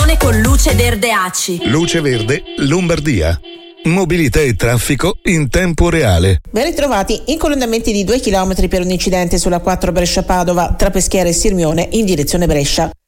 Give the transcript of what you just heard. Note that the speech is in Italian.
stazione con Luce Verde ACI. Luce Verde Lombardia. Mobilità e traffico in tempo reale. Ben ritrovati. Incolonnamenti di 2 km per un incidente sulla 4 Brescia-Padova tra Peschiera e Sirmione in direzione Brescia.